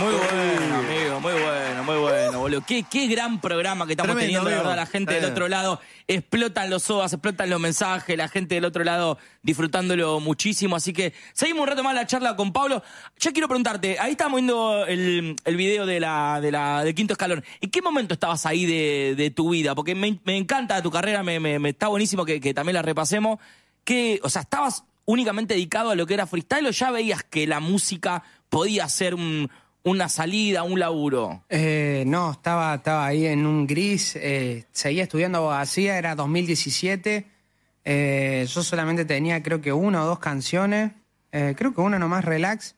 Muy bueno, amigo, muy bueno, boludo. Qué gran programa que estamos teniendo, de verdad, la gente del otro lado. Explotan los SOAS, explotan los mensajes, la gente del otro lado disfrutándolo muchísimo. Así que seguimos un rato más la charla con Pablo. Yo quiero preguntarte, ahí estamos viendo el video de Quinto Escalón. ¿En qué momento estabas ahí de tu vida? Porque me encanta tu carrera, me está buenísimo que también la repasemos. O sea, ¿estabas únicamente dedicado a lo que era freestyle o ya veías que la música podía ser una salida, un laburo? No, estaba ahí en un gris, seguía estudiando abogacía, era 2017, yo solamente tenía creo que 1 o 2 canciones, creo que una nomás, Relax,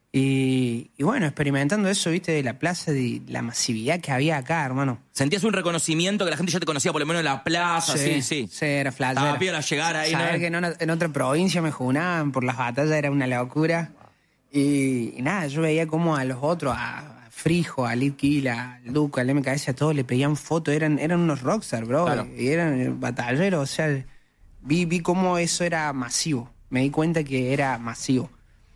y bueno, experimentando eso, viste, de la plaza, de la masividad que había acá, hermano. ¿Sentías un reconocimiento que la gente ya te conocía por lo menos en la plaza? Sí, era flash. Estaba piola llegar ahí, ¿no? Saber que en otra provincia me junaban por las batallas era una locura. Y nada, yo veía como a los otros, a Frijo, a Lid Kill, al Duco, al MKS, a todos le pedían fotos, eran unos rockstar, bro, claro. Y eran batalleros, o sea, vi cómo eso era masivo, me di cuenta que era masivo.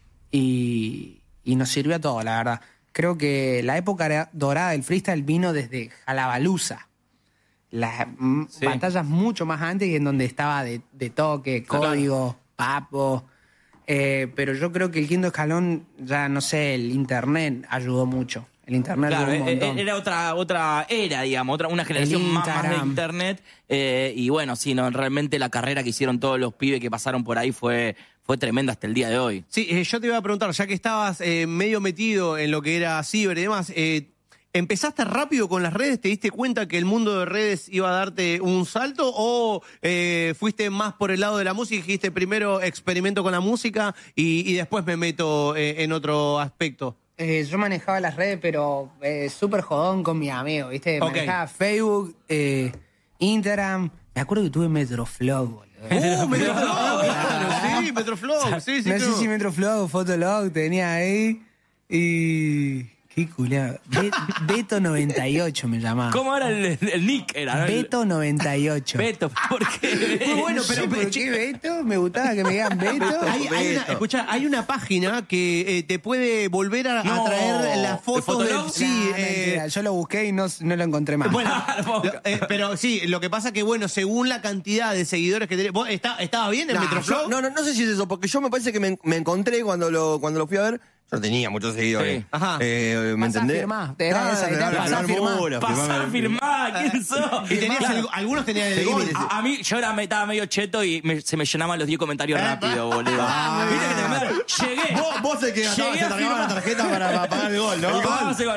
Y nos sirvió a todo, la verdad. Creo que la época dorada del freestyle vino desde Jalabaluza. Las batallas mucho más antes, en donde estaba de toque, código, papo. Pero yo creo que el Quinto Escalón, ya no sé, el internet ayudó mucho. El internet claro, ayudó un montón. Era otra era, digamos, una generación más de internet. Y bueno, sí, no, realmente la carrera que hicieron todos los pibes que pasaron por ahí fue tremenda hasta el día de hoy. Sí, yo te iba a preguntar, ya que estabas medio metido en lo que era ciber y demás, ¿empezaste rápido con las redes? ¿Te diste cuenta que el mundo de redes iba a darte un salto? ¿O fuiste más por el lado de la música y dijiste primero experimento con la música y después me meto en otro aspecto? Yo manejaba las redes, pero súper jodón con mis amigos, ¿viste? Manejaba Facebook, Instagram. Me acuerdo que tuve Metroflog, boludo. Metroflog, claro, sí, Metroflog. Sí, no sé si Metroflog o Fotolog tenía ahí. Y... qué culiado. Beto 98 me llamaba. ¿Cómo era el nick? Beto 98. Beto, ¿por qué? Muy bueno, pero ¿por qué Beto? Me gustaba que me digan Beto. Hay una página que te puede volver a traer las fotos del... Sí, yo lo busqué y no lo encontré más. Bueno, pero sí, lo que pasa que, bueno, según la cantidad de seguidores que tenés... ¿Vos estabas bien en Metroflog? No sé si es eso, porque yo me parece que me encontré cuando lo fui a ver. Yo no tenía muchos seguidores. Sí. Ajá. ¿Me entendés? Pasá a firmar, ¿quién sos? Y algunos tenían el gol. A mí, yo estaba medio cheto y se me llenaban los 10 comentarios rápido, boludo. Viste que te mandaron, llegué. Vos se cargabas la tarjeta para pagar el gol, ¿no? No, no llegué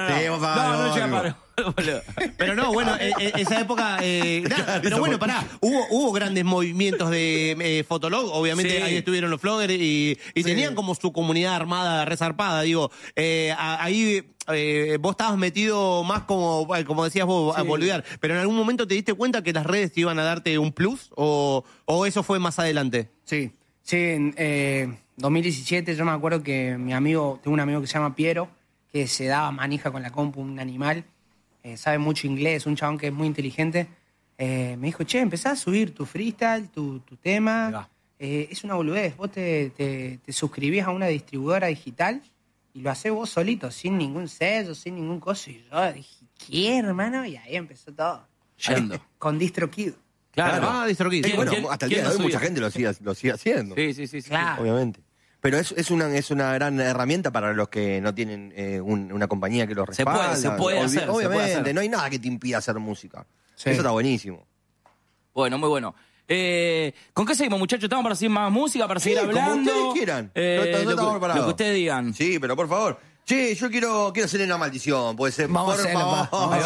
a pagar Pero no, bueno, esa época... pero bueno, pará, hubo grandes movimientos de Fotolog, obviamente sí. Ahí estuvieron los floggers y tenían como su comunidad armada resarpada, digo, ahí... vos estabas metido más como decías vos, a boludear, pero en algún momento te diste cuenta que las redes te iban a darte un plus o eso fue más adelante. Sí, en 2017 yo me acuerdo que tengo un amigo que se llama Piero, que se daba manija con la compu, un animal, sabe mucho inglés, un chabón que es muy inteligente. Me dijo, che, empezá a subir tu freestyle, tu tema, es una boludez, vos te suscribís a una distribuidora digital y lo hacés vos solito, sin ningún sello, sin ningún coso. Y yo dije, ¿qué, hermano? Y ahí empezó todo. Yendo. Con DistroKid. Claro, DistroKid. Sí, bueno, hasta el día de hoy mucha gente lo sigue haciendo. Sí. Claro. Obviamente. Pero es una gran herramienta para los que no tienen una compañía que los respalda. Se puede hacer. Obviamente, no hay nada que te impida hacer música. Sí. Eso está buenísimo. Bueno, muy bueno. ¿Con qué seguimos, muchachos? ¿Estamos para seguir más música, para seguir hablando? Como ustedes quieran. Lo que ustedes digan. Sí, pero por favor. Che, yo quiero hacerle una maldición. Puede ser. Vamos a hacerlo, por favor.